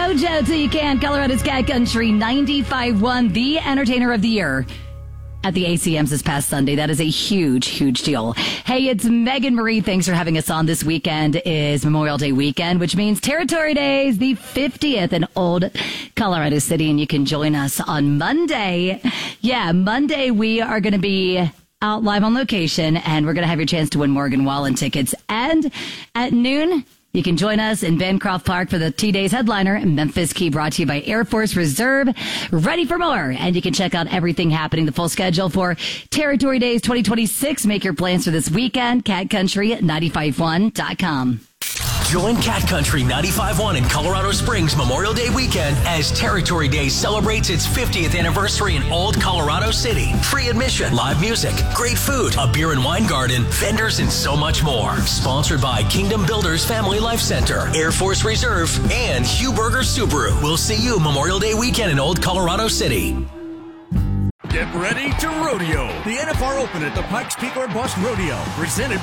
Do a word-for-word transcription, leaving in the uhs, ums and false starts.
JoJo till you can. Colorado's Cat Country ninety-five point one, the entertainer of the year at the A C Ms this past Sunday. That is a huge, huge deal. Hey, it's Megan Marie. Thanks for having us on. This weekend is Memorial Day weekend, which means Territory Day is the fiftieth in Old Colorado City, and you can join us on Monday. Yeah, Monday we are going to be out live on location, and we're going to have your chance to win Morgan Wallen tickets. And at noon, you can join us in Bancroft Park for the T-Days headliner, Memphis Key, brought to you by Air Force Reserve. Ready for more. And you can check out everything happening, the full schedule for Territory Days twenty twenty-six. Make your plans for this weekend. cat country ninety-five point one dot com. Join Cat Country ninety-five point one in Colorado Springs Memorial Day weekend as Territory Day celebrates its fiftieth anniversary in Old Colorado City. Free admission, live music, great food, a beer and wine garden, vendors, and so much more. Sponsored by Kingdom Builders Family Life Center, Air Force Reserve, and Hugh Berger Subaru. We'll see you Memorial Day weekend in Old Colorado City. Get ready to rodeo. The N F R Open at the Pikes Peak or Bust Rodeo, presented